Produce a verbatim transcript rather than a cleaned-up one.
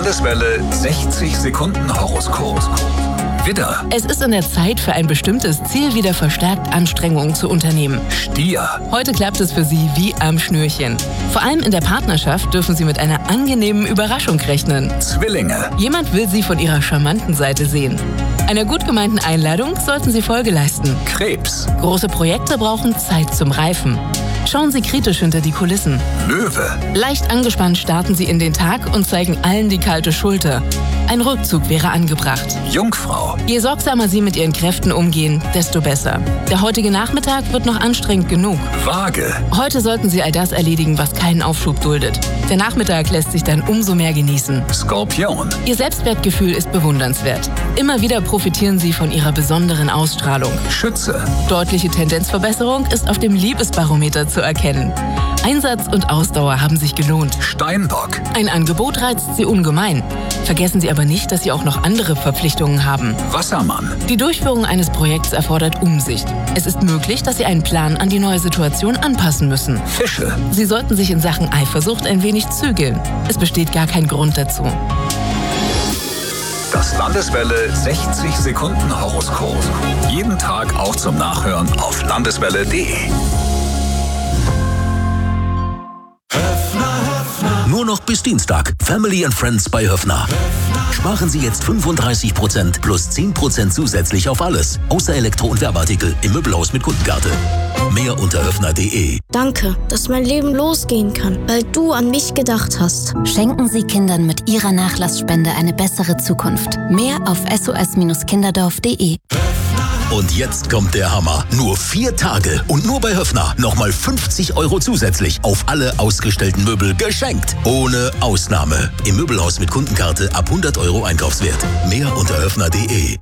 Landeswelle sechzig Sekunden Horoskop. Widder. Es ist an der Zeit, für ein bestimmtes Ziel wieder verstärkt Anstrengungen zu unternehmen. Stier. Heute klappt es für Sie wie am Schnürchen. Vor allem in der Partnerschaft dürfen Sie mit einer angenehmen Überraschung rechnen. Zwillinge. Jemand will Sie von Ihrer charmanten Seite sehen. Einer gut gemeinten Einladung sollten Sie Folge leisten. Krebs. Große Projekte brauchen Zeit zum Reifen. Schauen Sie kritisch hinter die Kulissen. Löwe. Leicht angespannt starten Sie in den Tag und zeigen allen die kalte Schulter. Ein Rückzug wäre angebracht. Jungfrau. Je sorgsamer Sie mit Ihren Kräften umgehen, desto besser. Der heutige Nachmittag wird noch anstrengend genug. Waage. Heute sollten Sie all das erledigen, was keinen Aufschub duldet. Der Nachmittag lässt sich dann umso mehr genießen. Skorpion. Ihr Selbstwertgefühl ist bewundernswert. Immer wieder profitieren Sie von Ihrer besonderen Ausstrahlung. Schütze. Deutliche Tendenzverbesserung ist auf dem Liebesbarometer zu erkennen. Einsatz und Ausdauer haben sich gelohnt. Steinbock. Ein Angebot reizt Sie ungemein. Vergessen Sie aber nicht, dass Sie auch noch andere Verpflichtungen haben. Wassermann. Die Durchführung eines Projekts erfordert Umsicht. Es ist möglich, dass Sie einen Plan an die neue Situation anpassen müssen. Fische. Sie sollten sich in Sachen Eifersucht ein wenig zügeln. Es besteht gar kein Grund dazu. Das Landeswelle sechzig Sekunden Horoskop. Jeden Tag auch zum Nachhören auf landeswelle punkt de. Nur noch bis Dienstag. Family and Friends bei Höffner. Sparen Sie jetzt fünfunddreißig Prozent plus zehn Prozent zusätzlich auf alles. Außer Elektro- und Werbeartikel im Möbelhaus mit Kundenkarte. Mehr unter höffner punkt de. Danke, dass mein Leben losgehen kann, weil du an mich gedacht hast. Schenken Sie Kindern mit Ihrer Nachlassspende eine bessere Zukunft. Mehr auf s o s kinderdorf punkt de. Und jetzt kommt der Hammer. Nur vier Tage und nur bei Höffner nochmal fünfzig Euro zusätzlich auf alle ausgestellten Möbel geschenkt. Ohne Ausnahme. Im Möbelhaus mit Kundenkarte ab hundert Euro Einkaufswert. Mehr unter höffner punkt de.